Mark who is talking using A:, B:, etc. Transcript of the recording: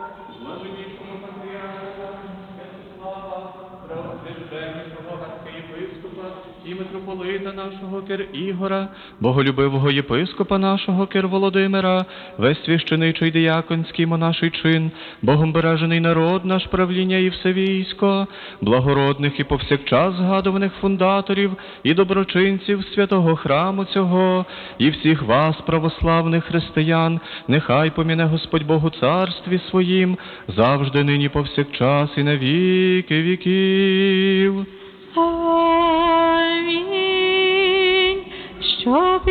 A: Блаженнішому патріарха, Святослава, правосвященнішого архієпископа і митрополита нашого Кир Ігора, боголюбивого єпископа нашого Кир Володимира, весь священичий дияконський монаший чин, Богом бережений народ наш, правління і все військо, благородних і повсякчас згадуваних фундаторів і доброчинців святого храму цього, і всіх вас, православних християн, нехай поміне Господь Бог у царстві своїм, завжди, нині, повсякчас і на віки віків.
B: Амінь. Щоб